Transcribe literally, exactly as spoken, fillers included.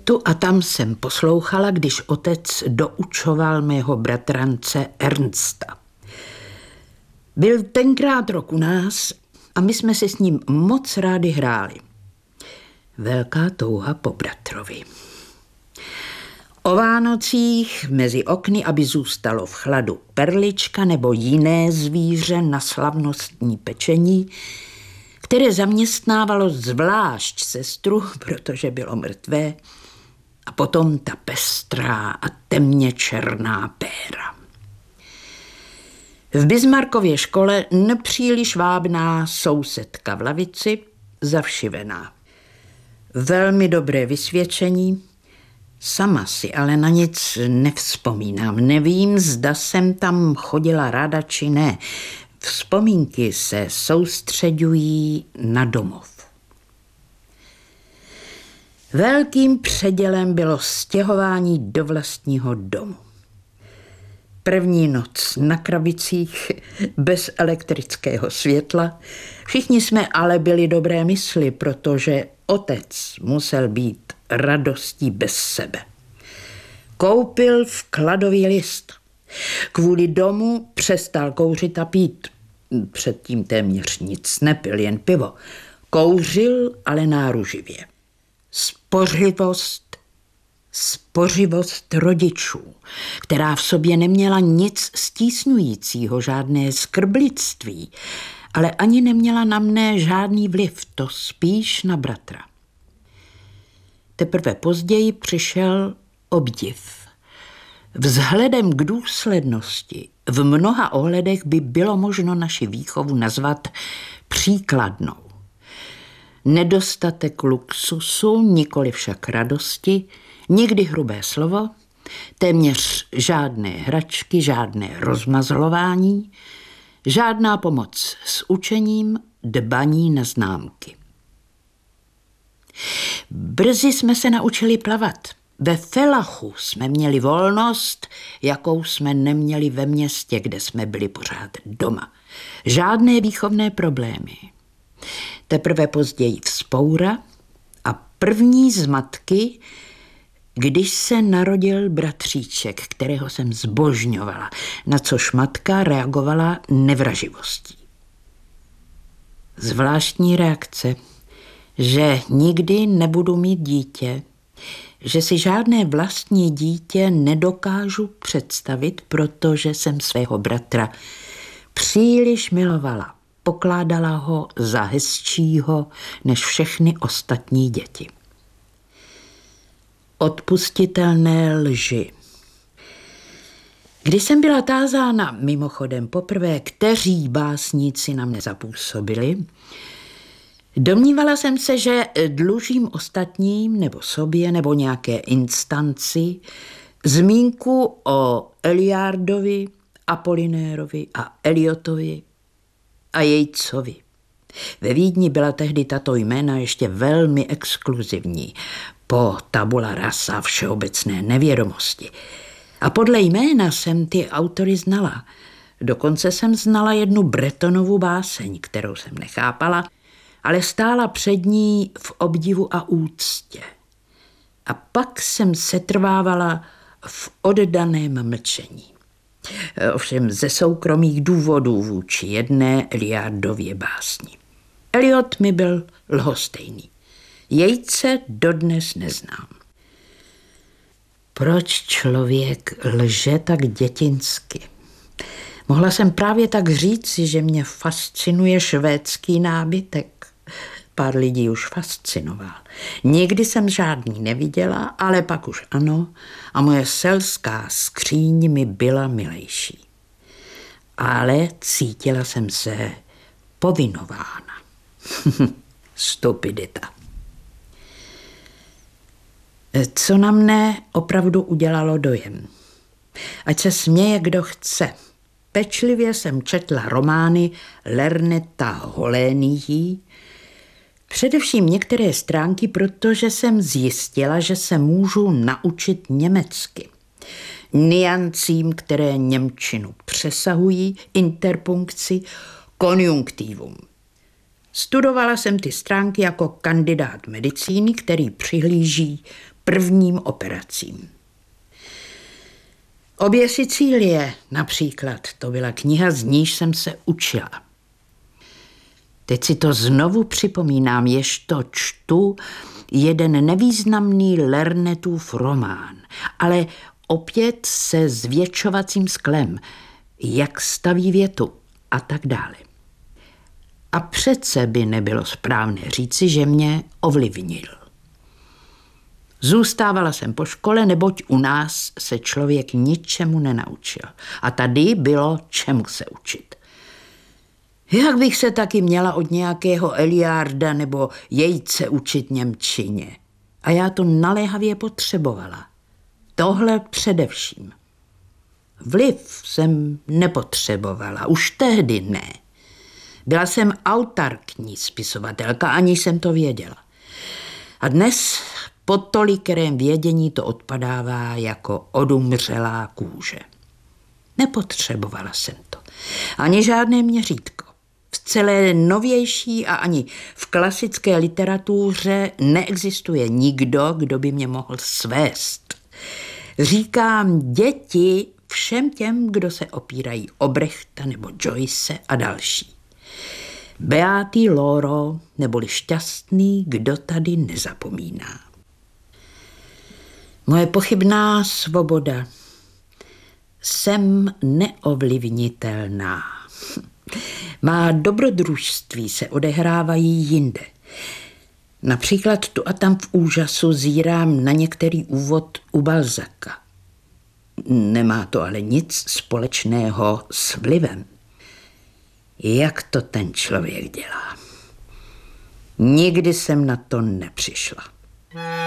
Tu a tam jsem poslouchala, když otec doučoval mého bratrance Ernsta. Byl tenkrát rok u nás a my jsme si s ním moc rádi hráli. Velká touha po bratrovi. O Vánocích mezi okny, aby zůstalo v chladu perlička nebo jiné zvíře na slavnostní pečení, které zaměstnávalo zvlášť sestru, protože bylo mrtvé, a potom ta pestrá a temně černá péra. V Bismarckově škole nepříliš vábná sousedka v lavici, zavšivená. Velmi dobré vysvědčení, sama si ale na nic nevzpomínám. Nevím, zda jsem tam chodila ráda či ne. Vzpomínky se soustředují na domov. Velkým předělem bylo stěhování do vlastního domu. První noc na krabicích, bez elektrického světla. Všichni jsme ale byli dobré mysli, protože otec musel být radostí bez sebe. Koupil vkladový list. Kvůli domu přestal kouřit a pít. Předtím téměř nic nepil, jen pivo. Kouřil, ale náruživě. Spořivost, spořivost rodičů, která v sobě neměla nic stísňujícího, žádné skrblictví, ale ani neměla na mne žádný vliv, to spíš na bratra. Teprve později přišel obdiv. Vzhledem k důslednosti v mnoha ohledech by bylo možno naši výchovu nazvat příkladnou. Nedostatek luxusu, nikoli však radosti, nikdy hrubé slovo, téměř žádné hračky, žádné rozmazlování, žádná pomoc s učením, dbaní na známky. Brzy jsme se naučili plavat. Ve Felachu jsme měli volnost, jakou jsme neměli ve městě, kde jsme byli pořád doma. Žádné výchovné problémy. Teprve později vzpoura a první zmatky, když se narodil bratříček, kterého jsem zbožňovala, na což matka reagovala nevraživostí. Zvláštní reakce, že nikdy nebudu mít dítě, že si žádné vlastní dítě nedokážu představit, protože jsem svého bratra příliš milovala. Pokládala ho za hezčího než všechny ostatní děti. Odpustitelné lži. Když jsem byla tázána, mimochodem poprvé, kteří básníci na mne zapůsobili, domnívala jsem se, že dlužím ostatním nebo sobě nebo nějaké instanci zmínku o Eliardovi, Apolinérovi a Eliotovi a Jejcovi. Ve Vídni byla tehdy tato jména ještě velmi exkluzivní po tabula rasa všeobecné nevědomosti. A podle jména jsem ty autory znala. Dokonce jsem znala jednu Bretonovu báseň, kterou jsem nechápala, ale stála před ní v obdivu a úctě. A pak jsem setrvávala v oddaném mlčení. Ovšem ze soukromých důvodů vůči jedné Eliardově básni. Eliot mi byl lhostejný. Jejce dodnes neznám. Proč člověk lže tak dětinsky? Mohla jsem právě tak říci, že mě fascinuje švédský nábytek. Pár lidí už fascinoval. Nikdy jsem žádný neviděla, ale pak už ano, a moje selská skříň mi byla milejší. Ale cítila jsem se povinována. Stupidita. Co na mne opravdu udělalo dojem? Ať se směje, kdo chce. Pečlivě jsem četla romány Lerneta Holénií, především některé stránky, protože jsem zjistila, že se můžu naučit německy. Niancím, které němčinu přesahují, interpunkci, konjunktivum. Studovala jsem ty stránky jako kandidát medicíny, který přihlíží prvním operacím. Obě Sicílie například, to byla kniha, z níž jsem se učila. Teď si to znovu připomínám, jež to čtu, jeden nevýznamný Lernetův román, ale opět se zvětšovacím sklem, jak staví větu a tak dále. A přece by nebylo správné říci, že mě ovlivnil. Zůstávala jsem po škole, neboť u nás se člověk ničemu nenaučil. A tady bylo čemu se učit. Jak bych se taky měla od nějakého Eliarda nebo Jejce učit němčině. A já to naléhavě potřebovala. Tohle především. Vliv jsem nepotřebovala, už tehdy ne. Byla jsem autarkní spisovatelka, ani jsem to věděla. A dnes po tolikerém vědění to odpadává jako odumřelá kůže. Nepotřebovala jsem to. Ani žádné měřítko. V celé novější a ani v klasické literatuře neexistuje nikdo, kdo by mě mohl svést. Říkám děti všem těm, kdo se opírají o Brechta nebo Joyce a další. Beati loro, neboli šťastný, kdo tady nezapomíná. Moje pochybná svoboda. Jsem neovlivnitelná. Má dobrodružství se odehrávají jinde. Například tu a tam v úžasu zírám na některý úvod u Balzaka. Nemá to ale nic společného s vlivem. Jak to ten člověk dělá? Nikdy jsem na to nepřišla.